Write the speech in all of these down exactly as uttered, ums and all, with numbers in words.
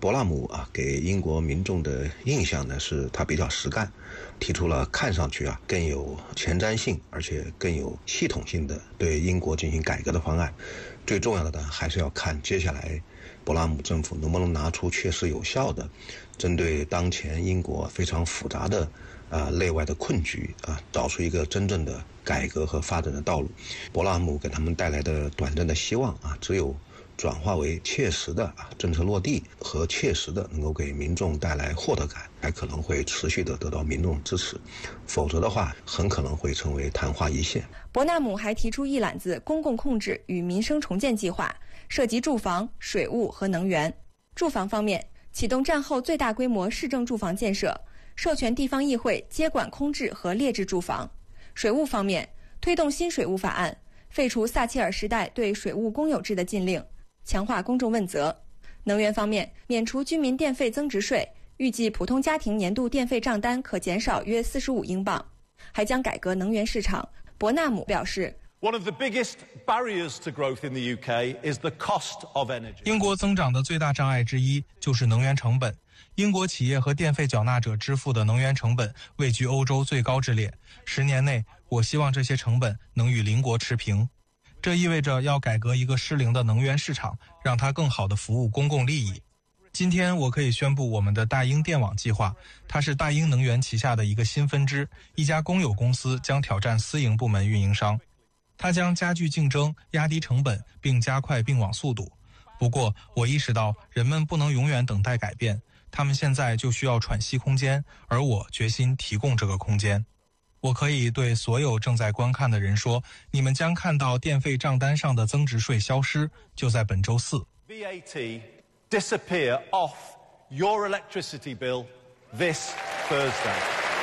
伯纳姆啊，给英国民众的印象呢是他比较实干，提出了看上去啊更有前瞻性，而且更有系统性的对英国进行改革的方案。最重要的呢，还是要看接下来伯纳姆政府能不能拿出确实有效的，针对当前英国非常复杂的啊内外的困局啊，找出一个真正的改革和发展的道路。伯纳姆给他们带来的短暂的希望啊，只有转化为切实的啊政策落地和切实的能够给民众带来获得感，才可能会持续的得到民众支持，否则的话很可能会成为昙花一现。 伯纳姆还提出一揽子公共控制与民生重建计划，涉及住房、水务和能源。住房方面，启动战后最大规模市政住房建设，授权地方议会接管空置和劣质住房。水务方面，推动新水务法案，废除撒切尔时代对水务公有制的禁令，强化公众问责。能源方面，免除居民电费增值税，预计普通家庭年度电费账单可减少约四十五英镑，还将改革能源市场。伯纳姆表示， One of the biggest barriers to growth in the U K is the cost of energy. 英国增长的最大障碍之一就是能源成本。英国企业和电费缴纳者支付的能源成本位居欧洲最高之列。十年内，我希望这些成本能与邻国持平。这意味着要改革一个失灵的能源市场，让它更好地服务公共利益。今天我可以宣布我们的大英电网计划，它是大英能源旗下的一个新分支，一家公有公司将挑战私营部门运营商。它将加剧竞争，压低成本，并加快并网速度。不过，我意识到人们不能永远等待改变，他们现在就需要喘息空间，而我决心提供这个空间。我可以对所有正在观看的人说，你们将看到电费账单上的增值税消失，就在本周四。 V A T disappear off your electricity bill this Thursday.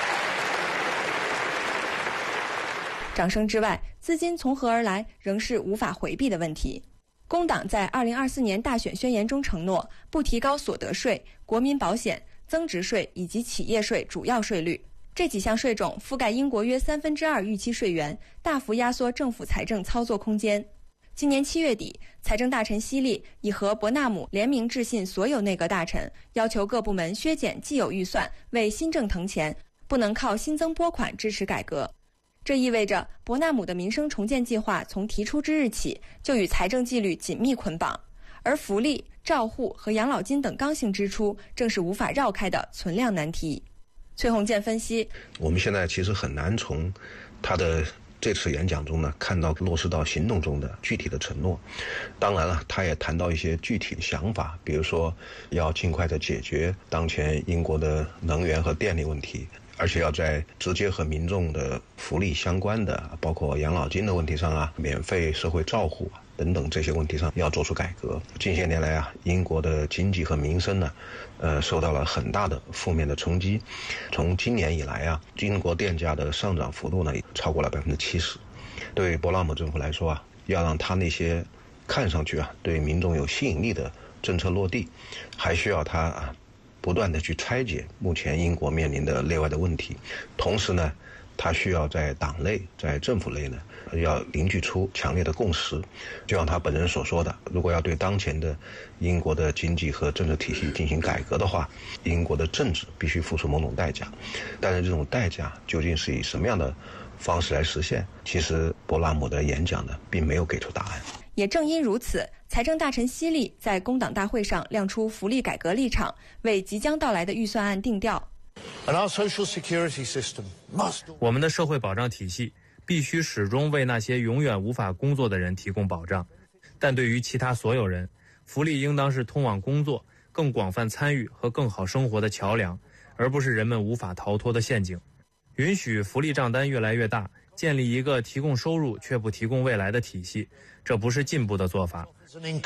掌声之外，资金从何而来仍是无法回避的问题。工党在二零二四年大选宣言中承诺不提高所得税、国民保险、增值税以及企业税主要税率。这几项税种覆盖英国约三分之二预期税源，大幅压缩政府财政操作空间。今年七月底，财政大臣希利已和伯纳姆联名致信所有内阁大臣，要求各部门削减既有预算，为新政腾钱，不能靠新增拨款支持改革。这意味着伯纳姆的民生重建计划从提出之日起就与财政纪律紧密捆绑，而福利、照护和养老金等刚性支出正是无法绕开的存量难题。崔洪建分析， 我们现在其实很难从他的这次演讲中呢看到落实到行动中的具体的承诺。当然了，他也谈到一些具体的想法，比如说要尽快的解决当前英国的能源和电力问题，而且要在直接和民众的福利相关的，包括养老金的问题上啊，免费社会照护等等这些问题上要做出改革。近些年来啊，英国的经济和民生呢，呃，受到了很大的负面的冲击。从今年以来啊，英国电价的上涨幅度呢，超过了百分之七十。对伯纳姆政府来说啊，要让他那些看上去啊对民众有吸引力的政策落地，还需要他啊不断的去拆解目前英国面临的内外的问题，同时呢，他需要在党内、在政府内呢，要凝聚出强烈的共识。就像他本人所说的，如果要对当前的英国的经济和政治体系进行改革的话，英国的政治必须付出某种代价。但是这种代价究竟是以什么样的方式来实现？其实伯纳姆的演讲呢，并没有给出答案。 也正因如此，财政大臣希利在工党大会上亮出福利改革立场，为即将到来的预算案定调。 我们的社会保障体系必须始终为那些永远无法工作的人提供保障，但对于其他所有人，福利应当是通往工作、更广泛参与和更好生活的桥梁，而不是人们无法逃脱的陷阱。允许福利账单越来越大，建立一个提供收入却不提供未来的体系，这不是进步的做法。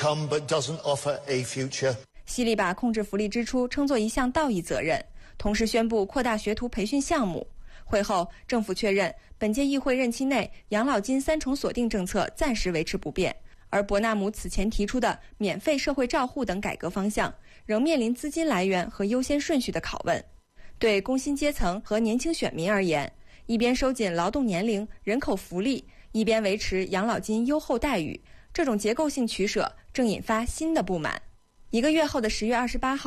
希利把控制福利支出称作一项道义责任，同时宣布扩大学徒培训项目。会后，政府确认本届议会任期内养老金三重锁定政策暂时维持不变，而伯纳姆此前提出的免费社会照护等改革方向仍面临资金来源和优先顺序的拷问。对工薪阶层和年轻选民而言，一边收紧劳动年龄、人口福利，一边维持养老金优厚待遇，这种结构性取舍正引发新的不满。一个月后的十月二十八号，